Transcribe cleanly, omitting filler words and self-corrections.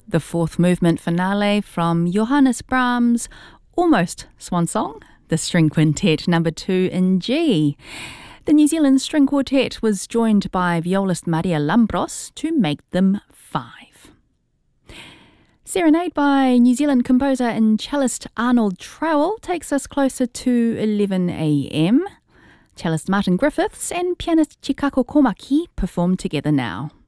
The fourth movement finale from Johannes Brahms' almost swan song, the String Quintet number 2 in G. The New Zealand String Quartet was joined by violist Maria Lambros to make them 5. Serenade by New Zealand composer and cellist Arnold Trowell takes us closer to 11 a.m. Cellist Martin Griffiths and pianist Chikako Komaki perform together now.